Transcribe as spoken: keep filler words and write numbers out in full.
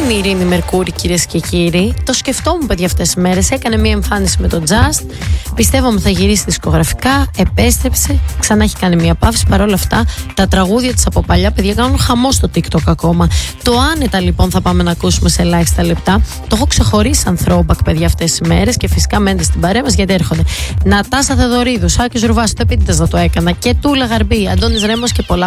είναι η Ειρήνη Μερκούρη, κυρίες και κύριοι. Το σκεφτόμουν, παιδιά, αυτές τις μέρες. Έκανε μία εμφάνιση με τον Just. Πιστεύαμε θα γυρίσει δισκογραφικά. Επέστρεψε. Ξανά έχει κάνει μία παύση. Παρ' όλα αυτά, τα τραγούδια της από παλιά, παιδιά, κάνουν χαμό στο TikTok ακόμα. Το άνετα, λοιπόν, θα πάμε να ακούσουμε σε ελάχιστα λεπτά. Το έχω ξεχωρίσει σαν throwback, παιδιά, αυτές τις μέρες. Και φυσικά μένετε στην παρέα μας γιατί έρχονται Νατάσα Θεοδωρίδου, Άκης Ρουβάς, το επίτηδες να το έκανα. Και Τούλα Γαρμπή, Αντώνης Ρέμος και πολλά.